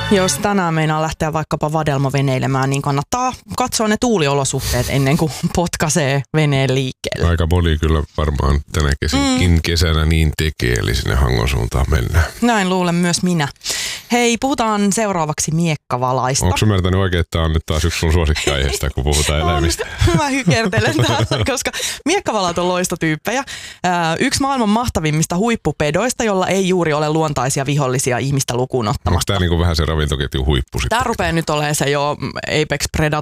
Jos tänään meinaa lähteä vaikkapa vadelmaveneilemään, niin kannattaa katsoa ne tuuliolosuhteet ennen kuin potkaisee veneen liikkeelle. Aika moni kyllä varmaan tänä kesänä niin tekee, eli sinne Hangon suuntaan mennään. Näin luulen myös minä. Hei, puhutaan seuraavaksi miekkavalaista. Onko ymmärtänyt oikein, että tämä on nyt taas yksi sun suosikkiaiheesta, kun puhutaan eläimistä? Mä hykertelen täällä, koska miekkavalat on loistotyyppejä. Yksi maailman mahtavimmista huippupedoista, jolla ei juuri ole luontaisia vihollisia ihmistä lukuun ottamatta. Onko tämä niinku vähän se ravintoketjun huippu sitten? Tämä rupeaa nyt olemaan se jo Apex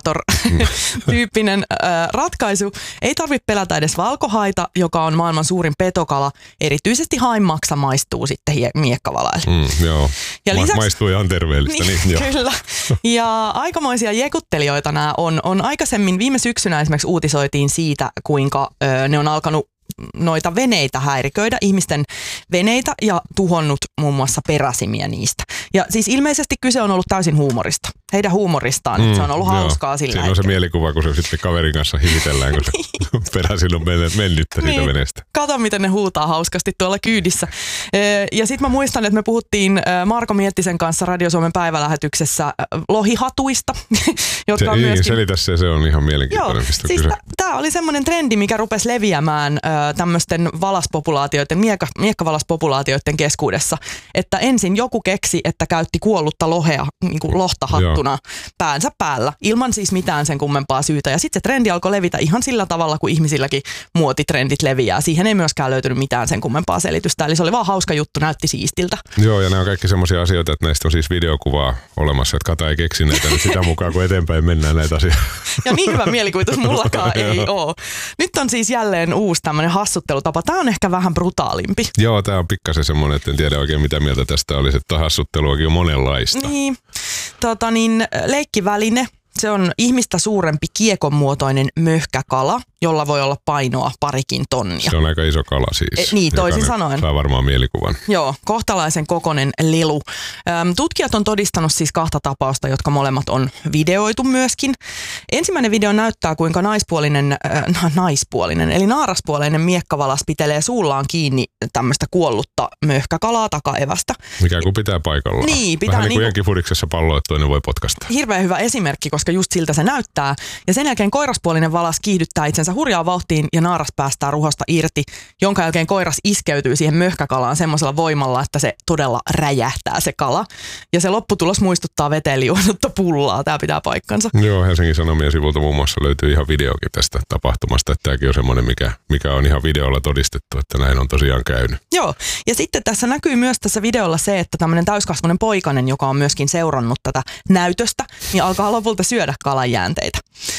Predator-tyyppinen ratkaisu. Ei tarvitse pelätä edes valkohaita, joka on maailman suurin petokala. Erityisesti haimaksa maistuu sitten miekkavalaille. Joo. Ja maistuu ihan terveellistä. Niin, kyllä. Ja aikamoisia jekuttelijoita nämä on. Aikaisemmin viime syksynä esimerkiksi uutisoitiin siitä, kuinka ne on alkanut noita veneitä häiriköidä, ihmisten veneitä ja tuhonnut muun muassa peräsimiä niistä. Ja siis ilmeisesti kyse on ollut täysin huumorista. Heidän huumoristaan. Se on ollut hauskaa sillä hetkellä. Siinä on se mielikuva, kun se sitten kaverin kanssa hivitellään, kun se peräsin on mennyttä siitä veneestä. Kato, miten ne huutaa hauskasti tuolla kyydissä. Ja sitten mä muistan, että me puhuttiin Marko Miettisen kanssa Radio Suomen päivälähetyksessä lohihatuista. Jotka on myöskin... Selitä se on ihan mielenkiintoinen. Joo, siis tämä oli semmoinen trendi, mikä rupesi leviämään tämmöisten valaspopulaatioiden, miekkavalaspopulaatioiden keskuudessa, että ensin joku keksi, että käytti kuollutta lohea, niin kuin lohta hattuna päänsä päällä, ilman siis mitään sen kummempaa syytä. Ja sitten se trendi alkoi levitä ihan sillä tavalla, kuin ihmisilläkin muotitrendit leviää. Siihen ei myöskään löytynyt mitään sen kummempaa selitystä. Eli se oli vaan hauska juttu, näytti siistiltä. Joo, ja nämä on kaikki semmoisia asioita, että näistä on siis videokuvaa olemassa, että Kata ei keksi näitä nyt sitä mukaan, kun eteenpäin mennään näitä asioita. Ja niin hyvä mielikuvitus mullakaan ei ole. Nyt on siis jälleen uusi tämmöinen hassuttelutapa. Tämä on ehkä vähän brutaalimpi. Joo, tämä on pikkasen semmoinen, että en tiedä oikein mitä mieltä tästä olisi, että hassutteluakin on monenlaista. Niin, leikkiväline. Se on ihmistä suurempi kiekon muotoinen möhkäkala, jolla voi olla painoa 2 tonnia. Se on aika iso kala siis. Niin, toisin sanoen. Saa varmaan mielikuvan. Joo, kohtalaisen kokoinen lelu. Tutkijat on todistanut siis 2 tapausta, jotka molemmat on videoitu myöskin. Ensimmäinen video näyttää, kuinka naispuolinen, eli naaraspuoleinen miekkavalas pitelee suullaan kiinni tämmöistä kuollutta möhkäkalaa takaevästä. Mikä kun pitää paikallaan. Niin, pitää vähän niin kuin jenkifudiksessa pallo, että toinen voi potkasta. Hirveän hyvä esimerkki, koska just siltä se näyttää. Ja sen jälkeen koiraspuolinen valas kiihdyttää itsensä hurjaan vauhtiin ja naaras päästää ruhosta irti, jonka jälkeen koiras iskeytyy siihen möhkäkalaan semmoisella voimalla, että se todella räjähtää se kala. Ja se lopputulos muistuttaa veteen liuonnutta pullaa. Tämä pitää paikkansa. Joo, Helsingin Sanomien sivulta muun muassa löytyy ihan videokin tästä tapahtumasta. Että tämäkin on semmoinen, mikä on ihan videolla todistettu, että näin on tosiaan käynyt. Joo, ja sitten tässä näkyy myös tässä videolla se, että tämmöinen täyskasvuinen poikainen, joka on myöskin seurannut tätä näytöstä, niin alkaa lopulta syödä kalan jäänteitä.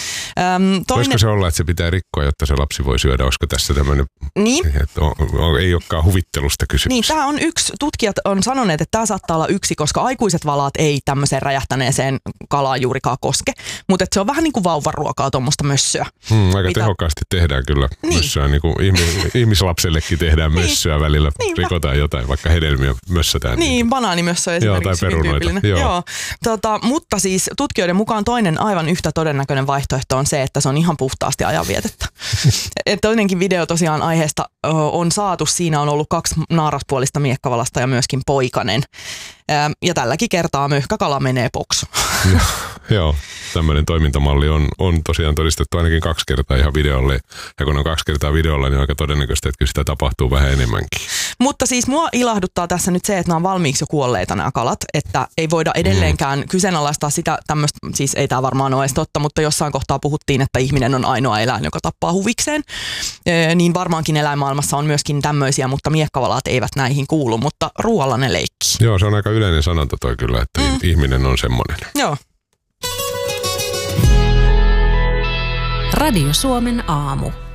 Voisiko se olla, että se pitää rikkoa, jotta se lapsi voi syödä? Olisiko tässä tämmöinen, että ei olekaan huvittelusta kysymys? Niin, tämä on yksi. Tutkijat on sanoneet, että tämä saattaa olla yksi, koska aikuiset valaat ei tämmöiseen räjähtäneeseen kalaan juurikaan koske. Mutta se on vähän niin kuin vauvaruokaa, tuommoista mössöä. Aika tehokkaasti tehdään kyllä mössöä. Niin kuin ihmislapsellekin tehdään mössöä välillä. Rikotaan jotain, vaikka hedelmiä mössötään. Niin, banaanimössö esimerkiksi. Joo, tai perunoita. Joo. Mutta siis tutkijoiden mukaan toinen aivan yhtä todennäköinen vaihtoehto on se, että se on ihan puhtaasti ajanvietettä. Toinenkin video tosiaan aiheesta on saatu. Siinä on ollut 2 naaraspuolista miekkavalasta ja myöskin poikanen. Ja tälläkin kertaa möhkäkala menee poksu. Joo, tämmöinen toimintamalli on tosiaan todistettu ainakin 2 kertaa ihan videolle. Ja kun on 2 kertaa videolla, niin on aika todennäköistä, että kyllä sitä tapahtuu vähän enemmänkin. Mutta siis mua ilahduttaa tässä nyt se, että nämä on valmiiksi jo kuolleita nämä kalat. Että ei voida edelleenkään kyseenalaistaa sitä tämmöistä, siis ei tämä varmaan ole edes totta, mutta jossain kohtaa puhuttiin, että ihminen on ainoa eläin, joka tappaa huvikseen. Niin varmaankin eläinmaailmassa on myöskin tämmöisiä, mutta miekkavalat eivät näihin kuulu, mutta ruoalla ne leikkii. Joo, se on aika yleinen sanonta toi kyllä, että ihminen on semmoinen. Joo. Radio Suomen aamu.